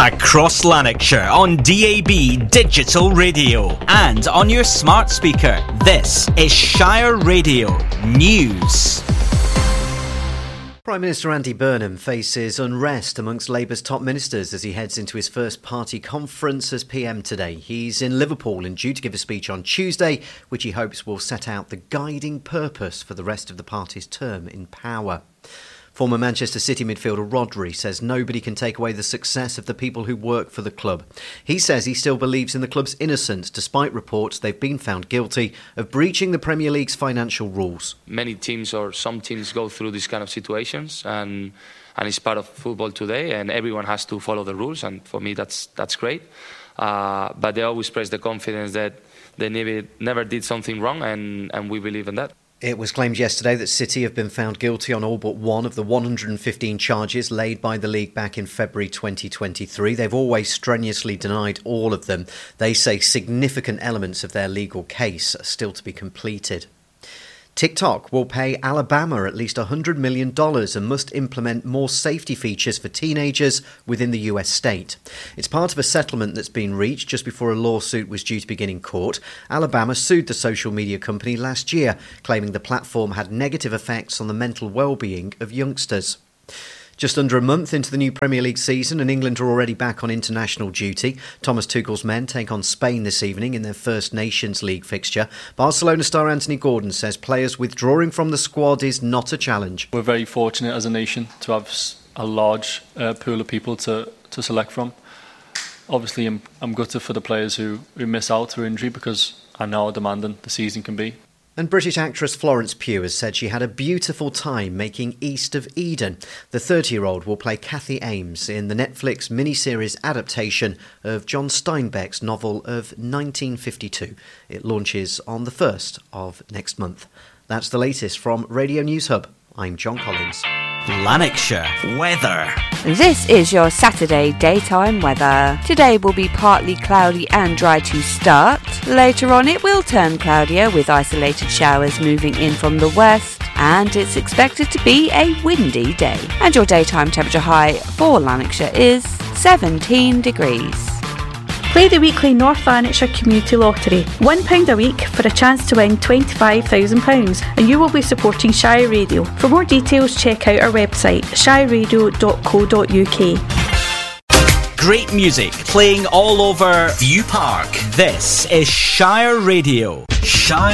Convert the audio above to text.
Across Lanarkshire on DAB Digital Radio and on your smart speaker. This is Shire Radio News. Prime Minister Andy Burnham faces unrest amongst Labour's top ministers as he heads into his first party conference as PM today. He's in Liverpool and due to give a speech on Tuesday, which he hopes will set out the guiding purpose for the rest of the party's term in power. Former Manchester City midfielder Rodri says nobody can take away the success of the people who work for the club. He says he still believes in the club's innocence despite reports they've been found guilty of breaching the Premier League's financial rules. Many teams or some teams go through these kind of situations and it's part of football today and everyone has to follow the rules, and for me that's great. But they always express the confidence that they never did something wrong and we believe in that. It was claimed yesterday that City have been found guilty on all but one of the 115 charges laid by the league back in February 2023. They've always strenuously denied all of them. They say significant elements of their legal case are still to be completed. TikTok will pay Alabama at least $100 million and must implement more safety features for teenagers within the US state. It's part of a settlement that's been reached just before a lawsuit was due to begin in court. Alabama sued the social media company last year, claiming the platform had negative effects on the mental well-being of youngsters. Just under a month into the new Premier League season and England are already back on international duty. Thomas Tuchel's men take on Spain this evening in their first Nations League fixture. Barcelona star Anthony Gordon says players withdrawing from the squad is not a challenge. We're very fortunate as a nation to have a large pool of people to select from. Obviously I'm gutted for the players who miss out through injury because I know how demanding the season can be. And British actress Florence Pugh has said she had a beautiful time making East of Eden. The 30-year-old will play Kathy Ames in the Netflix miniseries adaptation of John Steinbeck's novel of 1952. It launches on the 1st of next month. That's the latest from Radio News Hub. I'm John Collins. Lanarkshire weather. This is your Saturday daytime weather. Today will be partly cloudy and dry to start. Later on it will turn cloudier with isolated showers moving in from the west, and it's expected to be a windy day. And your daytime temperature high for Lanarkshire is 17 degrees. Play the weekly North Lanarkshire Community Lottery. £1 a week for a chance to win £25,000 and you will be supporting Shire Radio. For more details, check out our website shireradio.co.uk. Great music playing all over View Park. This is Shire Radio. Shire